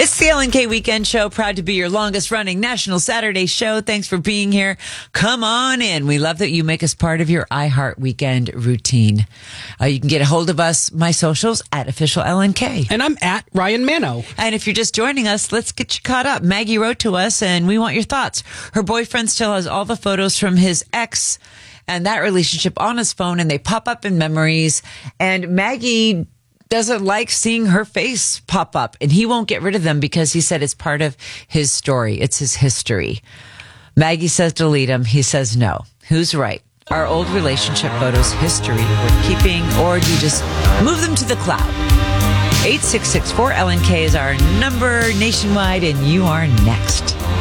It's the LNK Weekend Show, proud to be your longest running national Saturday show. Thanks for being here. Come on in. We love that you make us part of your iHeart Weekend routine. You can get a hold of us, my socials, at official LNK. And I'm at Ryan Mano. And if you're just joining us, let's get you caught up. Maggie wrote to us and we want your thoughts. Her boyfriend still has all the photos from his ex and that relationship on his phone, and they pop up in memories. And Maggie doesn't like seeing her face pop up, and he won't get rid of them because he said it's part of his story. It's his history. Maggie says delete them. He says no. Who's right? Our old relationship photos history worth keeping, or do you just move them to the cloud? 866-4LNK is our number nationwide, and you are next.